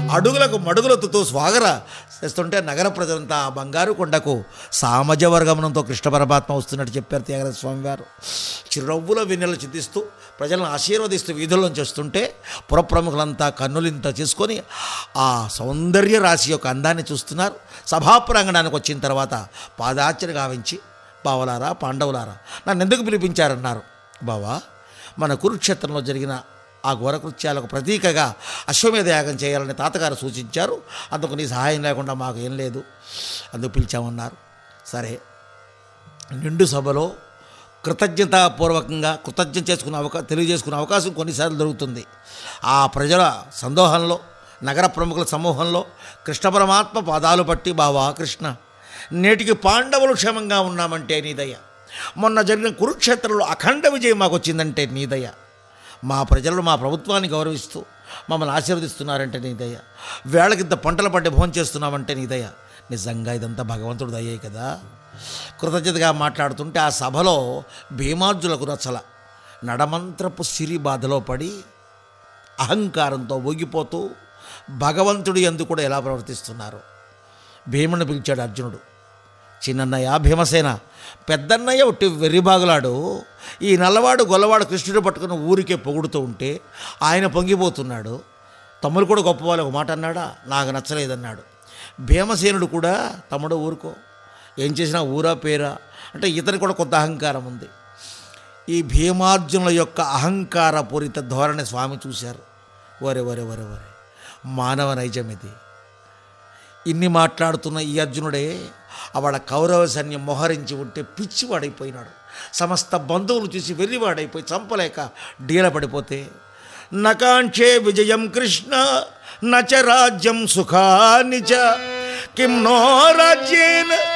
అడుగులకు మడుగులెత్తుతూ స్వాగర చేస్తుంటే నగర ప్రజలంతా ఆ బంగారు కొండకు సామజవర్గమనంతో కృష్ణ పరమాత్మ వస్తున్నట్టు చెప్పారు త్యాగరాజ స్వామి వారు. చిరునవ్వుల వెన్నెలు చిందిస్తూ ప్రజలను ఆశీర్వదిస్తూ వీధుల్లోంచి వస్తుంటే పురప్రముఖులంతా కన్నులింత చేసుకొని ఆ సౌందర్య రాశి యొక్క అందాన్ని చూస్తున్నారు. సభాప్రాంగణానికి వచ్చిన తర్వాత పాదార్చన గావించి, బావలారా పాండవులారా నన్ను ఎందుకు పిలిపించారన్నారు. బావా, మన కురుక్షేత్రంలో జరిగిన ఆ ఘోరకృత్యాలకు ప్రతీకగా అశ్వమేధ యాగం చేయాలని తాతగారు సూచించారు. అందుకు నీ సహాయం లేకుండా మాకు ఏం లేదు, అందుకు పిలిచామన్నారు. సరే, నిండు సభలో కృతజ్ఞతాపూర్వకంగా తెలియజేసుకునే అవకాశం కొన్నిసార్లు దొరుకుతుంది. ఆ ప్రజల సందోహంలో, నగర ప్రముఖుల సమూహంలో కృష్ణ పరమాత్మ పాదాలు పట్టి, బావా కృష్ణ, నేటికి పాండవులు క్షేమంగా ఉన్నామంటే నీ దయ, మొన్న జరిగిన కురుక్షేత్రంలో అఖండ విజయం మాకు వచ్చిందంటే నీ దయ, మా ప్రజలు మా ప్రభుత్వాన్ని గౌరవిస్తూ మమ్మల్ని ఆశీర్వదిస్తున్నారంటే నీ దయ, వేళకింత పంటలు పట్టి భోజనం చేస్తున్నామంటే నీ దయ. నిజంగా ఇదంతా భగవంతుడు దయ్యే కదా. కృతజ్ఞతగా మాట్లాడుతుంటే ఆ సభలో భీమార్జులకు నచ్చల. నడమంత్రపు సిరి బాధలో పడి అహంకారంతో ఊగిపోతూ భగవంతుడి యందు కూడా ఎలా ప్రవర్తిస్తున్నారు. భీముని పిలిచాడు అర్జునుడు. చిన్నన్నయ్య భీమసేన, పెద్దన్నయ్య ఒట్టి వెర్రిబాగులాడు ఈ నల్లవాడు గొల్లవాడు కృష్ణుడు పట్టుకుని ఊరికే పొగుడుతూ ఉంటే ఆయన పొంగిపోతున్నాడు. తమ్ముడు కూడా గొప్పవాళ్ళు ఒక మాట అన్నాడా, నాకు నచ్చలేదన్నాడు. భీమసేనుడు కూడా, తమ్ముడు ఊరుకో, ఏం చేసినా ఊరా పేరా అంటే ఇతనికి కూడా కొంత అహంకారం ఉంది. ఈ భీమార్జునుల యొక్క అహంకారపూరిత ధోరణి స్వామి చూశారు. వరే వరే వరే వరే, మానవ నైజం ఇది. ఇన్ని మాట్లాడుతున్న ఈ అర్జునుడే ఆవిడ కౌరవ సైన్యం మోహరించి ఉంటే పిచ్చివాడైపోయినాడు. సమస్త బంధువులు చూసి వెర్రివాడైపోయి చంపలేక డీలపడిపోతే, నకాంక్షే విజయం కృష్ణ నచ రాజ్యం సుఖాని చ కిం నో రాజ్యేన